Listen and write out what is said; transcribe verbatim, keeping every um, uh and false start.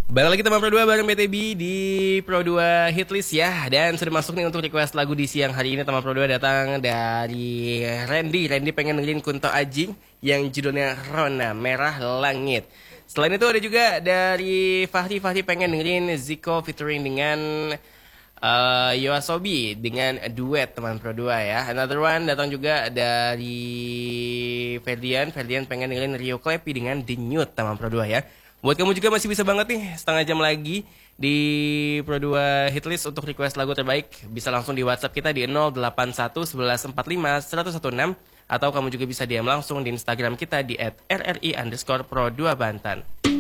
Balik lagi teman Pro dua bareng B T B di Pro dua Hitlist ya. Dan sudah masuk nih untuk request lagu di siang hari ini. Teman Pro dua datang dari Randy. Randy pengen dengerin Kunto Aji yang judulnya Rona Merah Langit. Selain itu ada juga dari Fahri. Fahri pengen dengerin Zico featuring dengan uh, Yoasobi dengan duet teman Pro dua ya. Another one datang juga dari Ferdian. Ferdian pengen dengerin Rio Klepi dengan Denyut teman Pro dua ya. Buat kamu juga masih bisa banget nih setengah jam lagi di Pro dua Hitlist untuk request lagu terbaik. Bisa langsung di WhatsApp kita di nol delapan satu satu satu empat lima satu satu enam atau kamu juga bisa D M langsung di Instagram kita di at r r i underscore pro dua bantan.